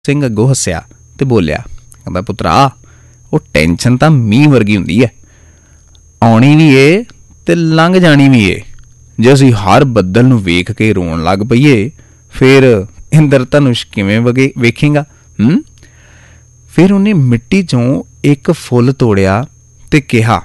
ਸਿੰਘ ਅੱਗੋਂ ਹੱਸਿਆ ਤੇ ਬੋਲਿਆ, ਕਹਿੰਦਾ ਪੁੱਤਰਾ ਉਹ ਟੈਨਸ਼ਨ ਤਾਂ ਮੀਂਹ ਵਰਗੀ ਹੁੰਦੀ ਹੈ, ਆਉਣੀ ਵੀ ਏ ਤੇ ਲੰਘ ਜਾਣੀ ਵੀ ਏ। ਜੇ ਅਸੀਂ ਹਰ ਬੱਦਲ ਨੂੰ ਵੇਖ ਕੇ ਰੋਣ ਲੱਗ ਪਈਏ ਫਿਰ ਇੰਦਰ ਧਨੁਸ਼ ਕਿਵੇਂ ਵੇਖੇਗਾ? ਫਿਰ ਉਹਨੇ ਮਿੱਟੀ 'ਚੋਂ ਇੱਕ ਫੁੱਲ ਤੋੜਿਆ ਤੇ ਕਿਹਾ,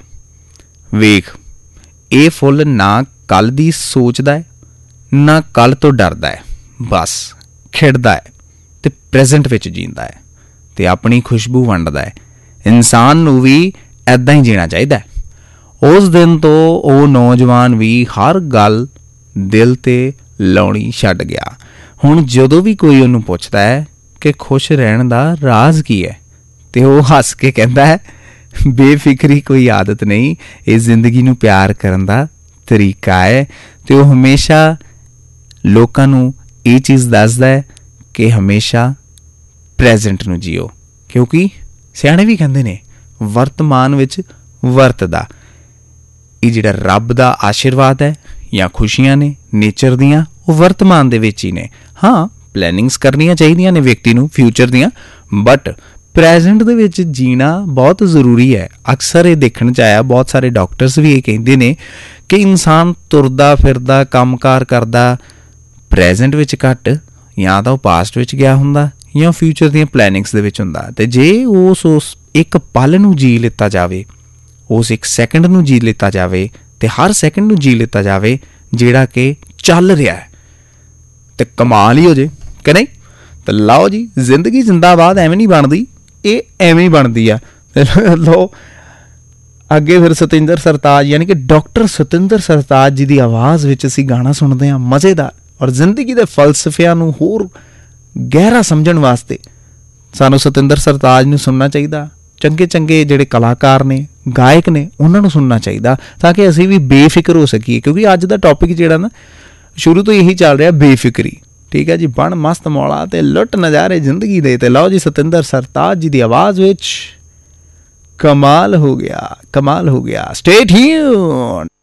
ਵੇਖ ਇਹ ਫੁੱਲ ਨਾ ਕੱਲ੍ਹ ਦੀ ਸੋਚਦਾ ਹੈ ਨਾ ਕੱਲ੍ਹ ਤੋਂ ਡਰਦਾ ਹੈ, ਬਸ ਖਿੜਦਾ ਹੈ ਤੇ ਪ੍ਰੈਜ਼ੈਂਟ ਵਿੱਚ ਜੀਂਦਾ ਹੈ ਤੇ ਆਪਣੀ ਖੁਸ਼ਬੂ ਵੰਡਦਾ ਹੈ। ਇਨਸਾਨ ਨੂੰ ਵੀ ਇੱਦਾਂ ਹੀ ਜੀਣਾ ਚਾਹੀਦਾ। ਉਸ ਦਿਨ ਤੋਂ ਉਹ ਨੌਜਵਾਨ ਵੀ ਹਰ ਗੱਲ ਦਿਲ 'ਤੇ ਲਾਉਣੀ ਛੱਡ ਗਿਆ। ਹੁਣ ਜਦੋਂ ਵੀ ਕੋਈ ਉਹਨੂੰ ਪੁੱਛਦਾ ਹੈ ਕਿ ਖੁਸ਼ ਰਹਿਣ ਦਾ ਰਾਜ਼ ਕੀ ਹੈ ਤੇ ਉਹ ਹੱਸ ਕੇ ਕਹਿੰਦਾ ਹੈ, ਬੇਫਿਕਰੀ ਕੋਈ ਆਦਤ ਨਹੀਂ, ਇਹ ਜ਼ਿੰਦਗੀ ਨੂੰ ਪਿਆਰ ਕਰਨ ਦਾ ਤਰੀਕਾ ਹੈ। ਅਤੇ ਉਹ ਹਮੇਸ਼ਾ ਲੋਕਾਂ ਨੂੰ ਇਹ ਚੀਜ਼ ਦੱਸਦਾ ਹੈ ਕਿ ਹਮੇਸ਼ਾ ਪ੍ਰੈਜ਼ੈਂਟ ਨੂੰ ਜੀਓ, ਕਿਉਂਕਿ ਸਿਆਣੇ ਵੀ ਕਹਿੰਦੇ ਨੇ ਵਰਤਮਾਨ ਵਿੱਚ ਵਰਤਦਾ। ਇਹ ਜਿਹੜਾ ਰੱਬ ਦਾ ਆਸ਼ੀਰਵਾਦ ਹੈ ਜਾਂ ਖੁਸ਼ੀਆਂ ਨੇ ਨੇਚਰ ਦੀਆਂ, ਉਹ ਵਰਤਮਾਨ ਦੇ ਵਿੱਚ ਹੀ ਨੇ। ਹਾਂ, ਪਲੈਨਿੰਗਸ ਕਰਨੀਆਂ ਚਾਹੀਦੀਆਂ ਨੇ ਵਿਅਕਤੀ ਨੂੰ ਫਿਊਚਰ ਦੀਆਂ, ਬਟ ਪ੍ਰੈਜ਼ੈਂਟ ਦੇ ਵਿੱਚ ਜੀਣਾ ਬਹੁਤ ਜ਼ਰੂਰੀ ਹੈ। ਅਕਸਰ ਇਹ ਦੇਖਣ 'ਚ ਆਇਆ, ਬਹੁਤ ਸਾਰੇ ਡਾਕਟਰਸ ਵੀ ਇਹ ਕਹਿੰਦੇ ਨੇ ਕਿ ਇਨਸਾਨ ਤੁਰਦਾ ਫਿਰਦਾ ਕੰਮਕਾਰ ਕਰਦਾ ਪ੍ਰੈਜ਼ੈਂਟ ਵਿੱਚ ਘੱਟ, ਜਾਂ ਤਾਂ ਉਹ ਪਾਸਟ ਵਿੱਚ ਗਿਆ ਹੁੰਦਾ ਜਾਂ ਫਿਊਚਰ ਦੀਆਂ ਪਲੈਨਿੰਗਸ ਦੇ ਵਿੱਚ ਹੁੰਦਾ। ਅਤੇ ਜੇ ਉਸ ਇੱਕ ਪਲ ਨੂੰ ਜੀ ਲਿੱਤਾ ਜਾਵੇ, ਉਸ ਇੱਕ ਸੈਕਿੰਡ ਨੂੰ ਜੀ ਲਿੱਤਾ ਜਾਵੇ ਅਤੇ ਹਰ ਸੈਕਿੰਡ ਨੂੰ ਜੀ ਲਿੱਤਾ ਜਾਵੇ ਜਿਹੜਾ ਕਿ ਚੱਲ ਰਿਹਾ ਹੈ, ਅਤੇ ਕਮਾਲ ਹੀ ਹੋ ਜੇ ਕਿ ਨਹੀਂ? ਤਾਂ ਲਓ ਜੀ, ਜ਼ਿੰਦਗੀ ਜ਼ਿੰਦਾਬਾਦ ਐਵੇਂ ਨਹੀਂ ਬਣਦੀ, ਇਹ ਐਵੇਂ ਹੀ ਬਣਦੀ ਆ। ਲਓ ਅੱਗੇ ਫਿਰ ਸਤਿੰਦਰ ਸਰਤਾਜ ਯਾਨੀ ਕਿ ਡਾਕਟਰ ਸਤਿੰਦਰ ਸਰਤਾਜ ਜੀ ਦੀ ਆਵਾਜ਼ ਵਿੱਚ ਅਸੀਂ ਗਾਣਾ ਸੁਣਦੇ ਹਾਂ ਮਜ਼ੇਦਾਰ। ਔਰ ਜ਼ਿੰਦਗੀ ਦੇ ਫਲਸਫਿਆਂ ਨੂੰ ਹੋਰ ਗਹਿਰਾ ਸਮਝਣ ਵਾਸਤੇ ਸਾਨੂੰ ਸਤਿੰਦਰ ਸਰਤਾਜ ਨੂੰ ਸੁਣਨਾ ਚਾਹੀਦਾ। ਚੰਗੇ ਚੰਗੇ ਜਿਹੜੇ ਕਲਾਕਾਰ ਨੇ, ਗਾਇਕ ਨੇ, ਉਹਨਾਂ ਨੂੰ ਸੁਣਨਾ ਚਾਹੀਦਾ ਤਾਂ ਕਿ ਅਸੀਂ ਵੀ ਬੇਫਿਕਰ ਹੋ ਸਕੀਏ, ਕਿਉਂਕਿ ਅੱਜ ਦਾ ਟੌਪਿਕ ਜਿਹੜਾ ਨਾ ਸ਼ੁਰੂ ਤੋਂ ਇਹੀ ਚੱਲ ਰਿਹਾ, ਬੇਫਿਕਰੀ। ਠੀਕ ਹੈ ਜੀ, ਬਣ ਮਸਤ ਮੌਲਾ ਅਤੇ ਲੁੱਟ ਨਜ਼ਾਰੇ ਜ਼ਿੰਦਗੀ ਦੇ। ਅਤੇ ਲਓ ਜੀ, ਸਤਿੰਦਰ ਸਰਤਾਜ ਜੀ ਦੀ ਆਵਾਜ਼ ਵਿੱਚ ਕਮਾਲ ਹੋ ਗਿਆ, ਕਮਾਲ ਹੋ ਗਿਆ। Stay tuned.